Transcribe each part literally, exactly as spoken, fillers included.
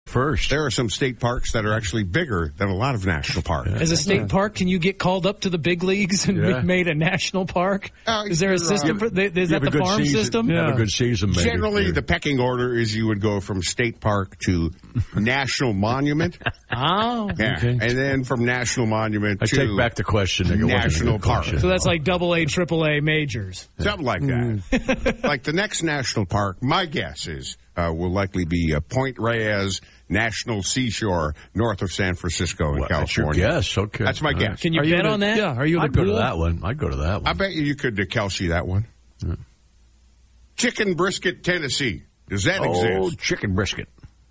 first. There are some state parks that are actually bigger than a lot of national parks. As a state park, can you get called up to the big leagues and Yeah. be made a national park? Uh, is there a system? uh, for, is You that have a the good farm season. system? Have a good season, maybe. Generally, the pecking order is you would go from state park to national monument. Oh. Yeah. Okay. And then from national monument I to take back the question. It wasn't a national good park. question. So that's like double A, triple A majors. Something like that. Like the next national park, my guess is, uh, will likely be uh, Point Reyes National Seashore, north of San Francisco in Well, that's your California. guess. Okay. That's my All guess. right. Can you Are you bet gonna- on that? Yeah. Are you in I'd the go to pool? that one. I'd go to that one. I bet you you could uh, Kelsey that one. Yeah. Chicken Brisket, Tennessee. Does that Oh, exist? chicken brisket.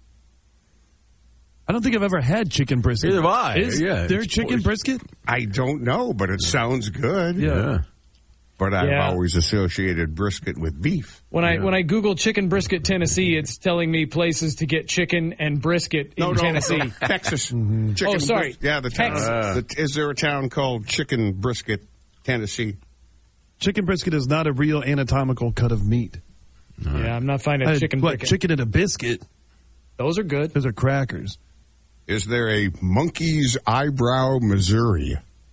I don't think I've ever had chicken brisket. Neither have I. Is Yeah, there it's chicken always- brisket? I don't know, but it sounds good. Yeah. But I've Yeah. always associated brisket with beef. When I Yeah. when I Google chicken brisket Tennessee, it's telling me places to get chicken and brisket in No, no, Tennessee. Texas. Chicken Oh, sorry. bris- yeah, the town. Texas. the- is there a town called Chicken Brisket, Tennessee? Chicken brisket is not a real anatomical cut of meat. Yeah, I'm not finding I- chicken what, brisket. chicken and a biscuit. Those are good. Those are crackers. Is there a Monkey's Eyebrow, Missouri?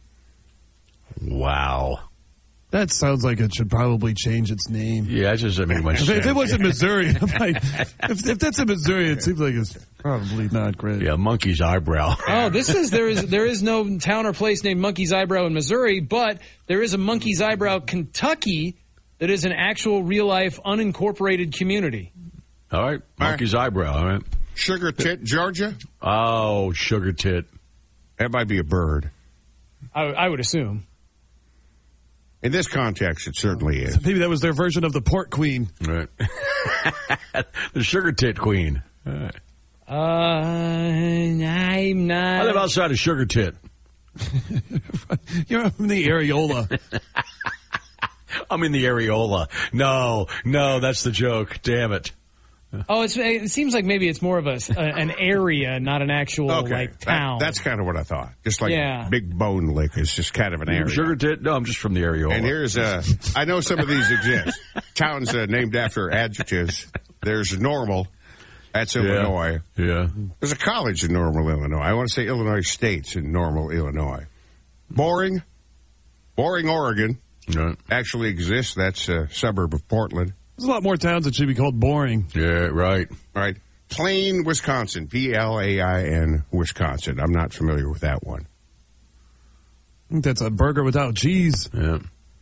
Wow. That sounds like it should probably change its name. Yeah, that doesn't make much If, sense. if it wasn't Missouri, I'm like, if, if that's in Missouri, it seems like it's probably not great. Yeah, monkey's eyebrow. Oh, this is there is there is no town or place named Monkey's Eyebrow in Missouri, but there is a Monkey's Eyebrow, Kentucky, that is an actual real life unincorporated community. All right. Monkey's eyebrow. All right. Sugar Tit, Georgia? Oh, sugar tit. That might be a bird. I, I would assume. In this context, it certainly is. Maybe that was their version of the pork queen. Right. The sugar tit queen. All right. Uh, I'm I not. live outside of Sugar Tit. You're from the areola. I'm in the areola. No, no, that's the joke. Damn it. Oh, it's, it seems like maybe it's more of a, a an area, not an actual Okay. like That- town. that's kind of what I thought. Just like Yeah. Big Bone Lick is just kind of an area. Sugar Tit? No, I'm just from the areola. And here's uh I know some of these exist. Towns uh, named after adjectives. There's Normal. That's Illinois. Yeah. There's a college in Normal, Illinois. I want to say Illinois State's in Normal, Illinois. Boring. Boring, Oregon. Right. Actually exists. That's a suburb of Portland. There's a lot more towns that should be called boring. Yeah, right. Right. Plain, Wisconsin. P L A I N, Wisconsin. I'm not familiar with that one. I think that's a burger without cheese. Yeah.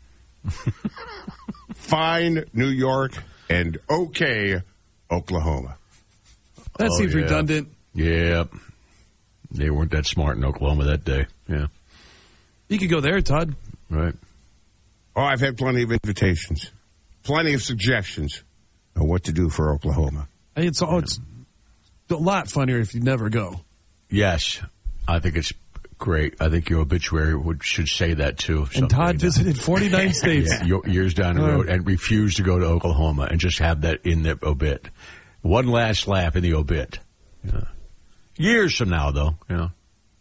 Fine, New York. And okay, Oklahoma. That Oh, seems yeah. redundant. Yeah. They weren't that smart in Oklahoma that day. Yeah. You could go there, Todd. Right. Oh, I've had plenty of invitations. Plenty of suggestions on what to do for Oklahoma. It's oh, it's a lot funnier if you never go. Yes. I think it's great. I think your obituary would, should say that too. And someday Todd now. visited forty-nine states. Yeah, yo- years down the Uh. road and refused to go to Oklahoma and just have that in the obit. One last laugh in the obit. Yeah. Years from now, though, you know.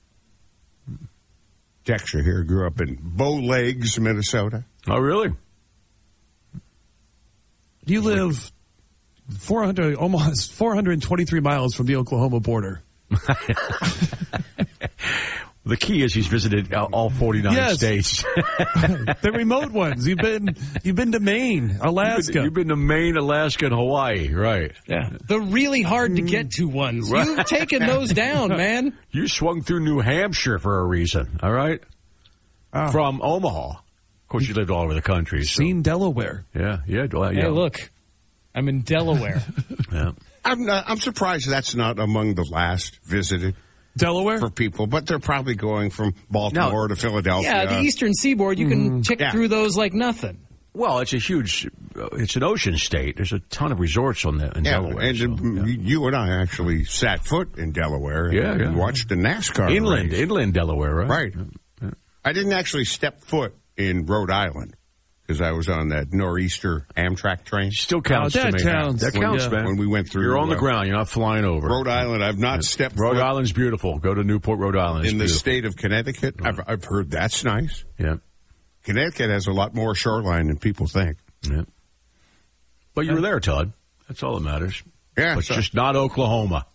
Texture here grew up in Bow Legs, Minnesota. Oh, really? You live four hundred, almost four hundred twenty-three miles from the Oklahoma border. The key is he's visited uh, all forty-nine Yes. states. The remote ones. You've been you've been to Maine, Alaska. You've been to Maine, Alaska, and Hawaii, right? Yeah. The really hard to get to ones. Right. You've taken those down, man. You swung through New Hampshire for a reason, all right? Oh. From Omaha. Of course, you lived all over the country. So. Seen Delaware. Yeah, yeah, well, yeah. Hey, look. I'm in Delaware. Yeah. I'm not, I'm surprised that's not among the last visited Delaware? for people, but they're probably going from Baltimore to Philadelphia. Yeah, the Eastern Seaboard, you can tick Yeah. through those like nothing. Well, it's a huge, uh, it's an ocean state. There's a ton of resorts on the, in Yeah, Delaware. and so, uh, yeah. you and I actually sat foot in Delaware and, Yeah, yeah. and watched the NASCAR Inland, race. inland Delaware, right? Right. I didn't actually step foot in Rhode Island because I was on that Nor'easter Amtrak train. Still counts Oh, that to me. counts. That When- counts, yeah. man. When we went through, You're on the uh, ground. You're not flying over. Rhode Island, I've not stepped Rhode foot Island's beautiful. Go to Newport, Rhode Island. It's in the beautiful. state of Connecticut. I've, I've heard that's nice. Yeah, Connecticut has a lot more shoreline than people think. yeah. But you were there, Todd. That's all that matters. Yeah, But so- just not Oklahoma.